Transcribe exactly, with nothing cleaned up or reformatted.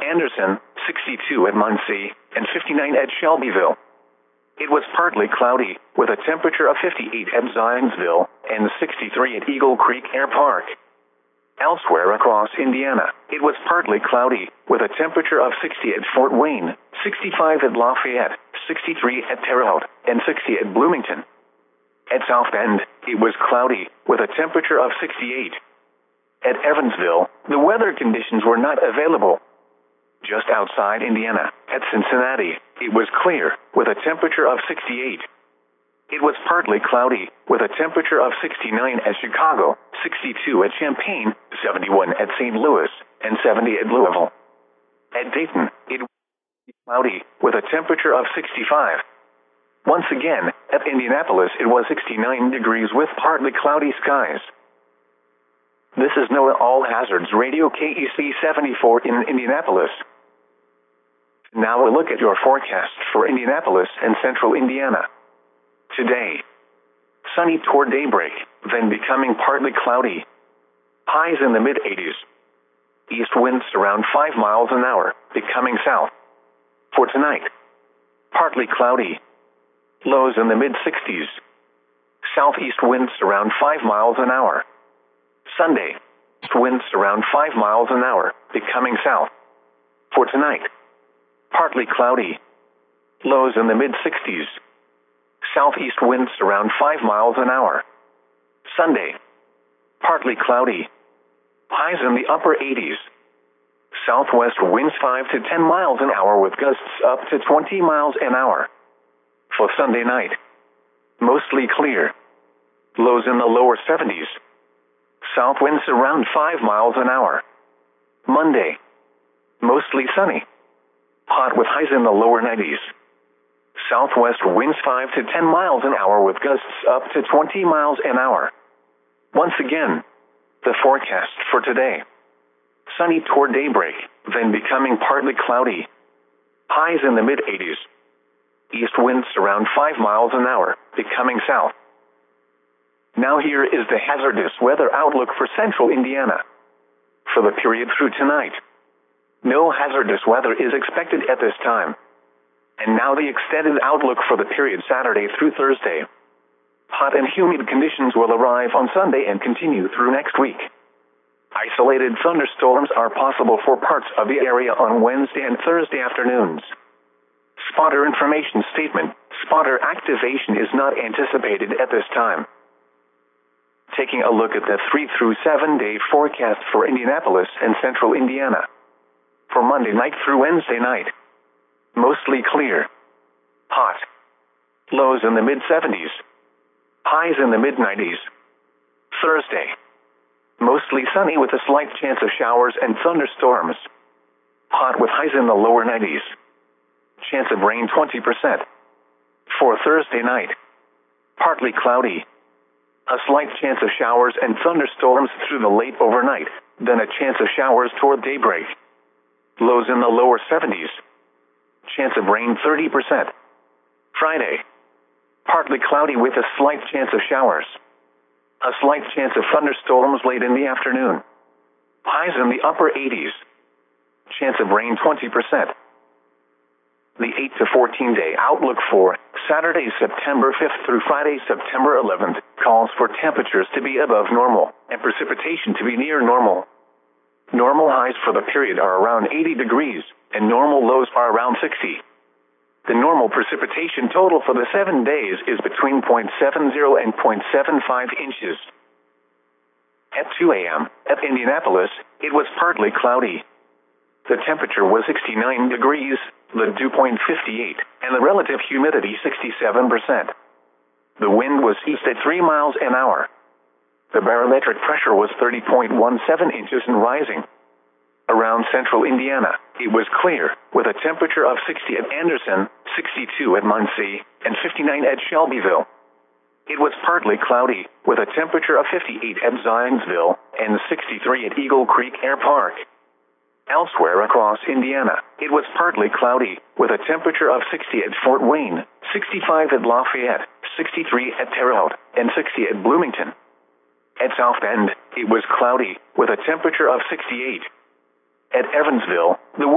Anderson, sixty-two at Muncie, and fifty-nine at Shelbyville. It was partly cloudy, with a temperature of fifty-eight at Zionsville, and sixty-three at Eagle Creek Air Park. Elsewhere across Indiana, it was partly cloudy, with a temperature of sixty at Fort Wayne, sixty-five at Lafayette, sixty-three at Terre Haute, and sixty at Bloomington. At South Bend, it was cloudy, with a temperature of sixty-eight. At Evansville, the weather conditions were not available. Just outside Indiana, at Cincinnati, it was clear, with a temperature of sixty-eight. It was partly cloudy, with a temperature of sixty-nine at Chicago, sixty-two at Champaign, seventy-one at Saint Louis, and seventy at Louisville. At Dayton, it was cloudy, with a temperature of sixty-five. Once again, at Indianapolis it was sixty-nine degrees with partly cloudy skies. This is NOAA All Hazards Radio K E C seventy-four in Indianapolis. Now a look at your forecast for Indianapolis and central Indiana. Today, sunny toward daybreak, then becoming partly cloudy. Highs in the mid eighties. East winds around five miles an hour, becoming south. For tonight, partly cloudy. Lows in the mid sixties. Southeast winds around five miles an hour. Sunday, winds around five miles an hour, becoming south. For tonight, partly cloudy. Lows in the mid sixties. Southeast winds around five miles an hour. Sunday, partly cloudy. Highs in the upper eighties. Southwest winds five to ten miles an hour with gusts up to twenty miles an hour. For Sunday night, mostly clear. Lows in the lower seventies. South winds around five miles an hour. Monday, mostly sunny. Hot with highs in the lower nineties. Southwest winds five to ten miles an hour with gusts up to twenty miles an hour. Once again, the forecast for today. Sunny toward daybreak, then becoming partly cloudy. Highs in the mid eighties. East winds around five miles an hour, becoming south. Now here is the hazardous weather outlook for central Indiana. For the period through tonight, no hazardous weather is expected at this time. And now the extended outlook for the period Saturday through Thursday. Hot and humid conditions will arrive on Sunday and continue through next week. Isolated thunderstorms are possible for parts of the area on Wednesday and Thursday afternoons. Spotter information statement: spotter activation is not anticipated at this time. Taking a look at the three through seven day forecast for Indianapolis and central Indiana. For Monday night through Wednesday night, mostly clear. Hot. Lows in the mid seventies. Highs in the mid nineties. Thursday, mostly sunny with a slight chance of showers and thunderstorms. Hot with highs in the lower nineties. Chance of rain twenty percent. For Thursday night, partly cloudy. A slight chance of showers and thunderstorms through the late overnight, then a chance of showers toward daybreak. Lows in the lower seventies. Chance of rain thirty percent. Friday, partly cloudy with a slight chance of showers. A slight chance of thunderstorms late in the afternoon. Highs in the upper eighties. Chance of rain twenty percent. The eight to fourteen day outlook for Saturday, September fifth through Friday, September eleventh, calls for temperatures to be above normal and precipitation to be near normal. Normal highs for the period are around eighty degrees, and normal lows are around sixty. The normal precipitation total for the seven days is between zero point seven zero and zero point seven five inches. At two a m, at Indianapolis, it was partly cloudy. The temperature was sixty-nine degrees, the dew point fifty-eight, and the relative humidity sixty-seven percent. The wind was east at three miles an hour. The barometric pressure was thirty point one seven inches and rising. Around central Indiana, it was clear, with a temperature of sixty at Anderson, sixty-two at Muncie, and fifty-nine at Shelbyville. It was partly cloudy, with a temperature of fifty-eight at Zionsville, and sixty-three at Eagle Creek Air Park. Elsewhere across Indiana, it was partly cloudy, with a temperature of sixty at Fort Wayne, sixty-five at Lafayette, sixty-three at Terre Haute, and sixty at Bloomington. At South Bend, it was cloudy, with a temperature of sixty-eight. At Evansville, the